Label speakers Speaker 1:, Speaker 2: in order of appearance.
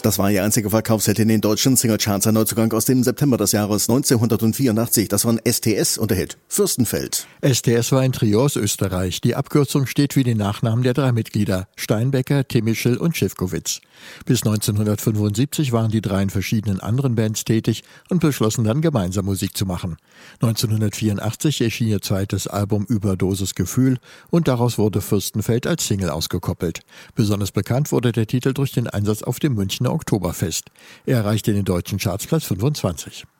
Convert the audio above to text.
Speaker 1: Das war ihr einziger Verkaufshit in den deutschen Singlecharts, ein Neuzugang aus dem September des Jahres 1984. Das waren STS und der Hit Fürstenfeld.
Speaker 2: STS war ein Trio aus Österreich. Die Abkürzung steht wie die Nachnamen der 3 Mitglieder: Steinbecker, Timischl und Schiffkowitz. Bis 1975 waren die 3 in verschiedenen anderen Bands tätig und beschlossen dann gemeinsam Musik zu machen. 1984 erschien ihr zweites Album Überdosis Gefühl und daraus wurde Fürstenfeld als Single ausgekoppelt. Besonders bekannt wurde der Titel durch den Einsatz auf dem Münchner Oktoberfest. Er erreichte in den deutschen Charts Platz 25.